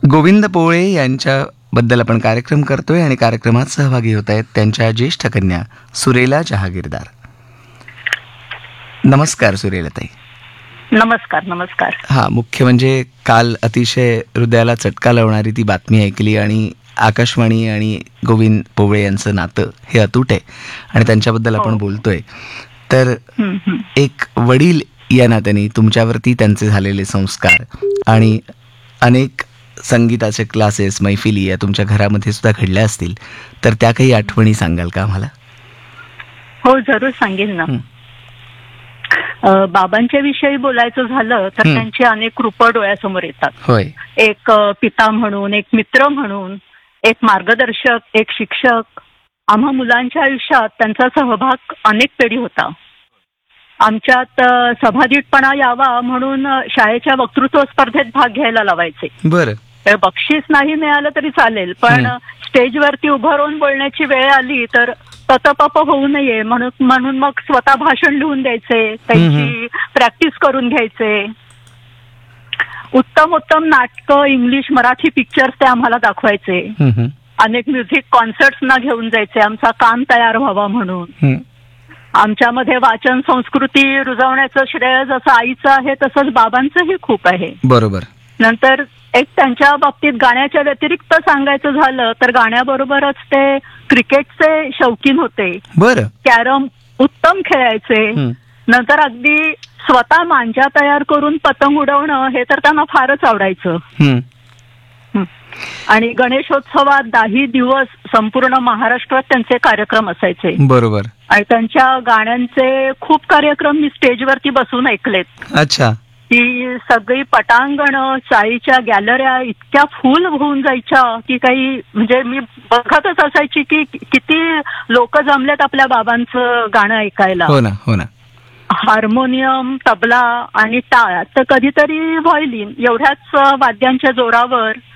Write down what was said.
गोविंद पोळे यांच्याबद्दल आपण कार्यक्रम करतोय आणि कार्यक्रमात सहभागी होत आहेत त्यांच्या ज्येष्ठ कन्या सुरेला जहागीरदार. नमस्कार सुरेलाताई. नमस्कार. नमस्कार. हा, मुख्य म्हणजे काल अतिशय हृदयाला चटका लावणारी ती बातमी ऐकली आणि आकाशवाणी आणि गोविंद पोळे यांचं नातं हे अतूट आहे आणि त्यांच्याबद्दल आपण बोलतोय. तर एक वडील या नात्याने तुमच्यावरती त्यांचे झालेले संस्कार आणि अनेक संगीताचे क्लासेस, मैफिली या तुमच्या घरामध्ये सुद्धा घडल्या असतील, तर त्या काही आठवणी सांगाल का आम्हाला? हो, जरूर सांगेन ना. बाबांच्या विषयी बोलायचं झालं तर त्यांची अनेक रूपं डोळ्यासमोर येतात. होय. एक पिता म्हणून, एक मित्र म्हणून, एक मार्गदर्शक, एक शिक्षक. आम्हा मुलांच्या आयुष्यात त्यांचा सहभाग अनेक पिढी होता. आमच्यात सभाधीटपणा यावा म्हणून शाळेच्या वक्तृत्व स्पर्धेत भाग घ्यायला लावायचे. बरं. बक्षीस नाही मिळालं तरी चालेल, पण स्टेजवरती उभं राहून बोलण्याची वेळ आली तर ततपप होऊ नये म्हणून मग स्वतः भाषण लिहून द्यायचे, त्यांची प्रॅक्टिस करून घ्यायचे. उत्तम उत्तम नाटकं, इंग्लिश, मराठी पिक्चर्स ते आम्हाला दाखवायचे. अनेक म्युझिक कॉन्सर्ट्सना घेऊन जायचे, आमचा कान तयार व्हावा म्हणून. आमच्यामध्ये वाचन संस्कृती रुजवण्याचं श्रेय जसं आईचं आहे तसंच बाबांचंही खूप आहे. बरोबर. नंतर एक त्यांच्या बाबतीत गाण्याच्या व्यतिरिक्त सांगायचं झालं तर गाण्याबरोबरच ते क्रिकेटचे शौकीन होते. बरं. कॅरम उत्तम खेळायचे. नंतर अगदी स्वतः मांजा तयार करून पतंग उडवणं हे तर त्यांना फारच आवडायचं. आणि गणेशोत्सवात 10 दिवस संपूर्ण महाराष्ट्रात त्यांचे कार्यक्रम असायचे. बरोबर. आणि त्यांच्या गाण्यांचे खूप कार्यक्रम मी स्टेजवरती बसून ऐकलेत. अच्छा. ती सगळी पटांगणं, चाळीच्या गॅलऱ्या इतक्या फुल होऊन जायच्या की काही म्हणजे मी बघतच असायची की किती लोक जमलेत आपल्या बाबांचं गाणं ऐकायला. हो ना, हो ना. हार्मोनियम, तबला आणि टाळ तर कधीतरी व्हायोलिन एवढ्याच वाद्यांच्या जोरावर